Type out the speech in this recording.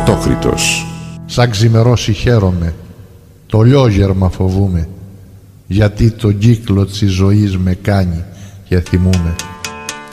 Πρωτόκριτος. Σαν ξημερώσει χαίρομαι, το λιόγερμα φοβούμαι, γιατί τον κύκλο της ζωής με κάνει και θυμούμαι.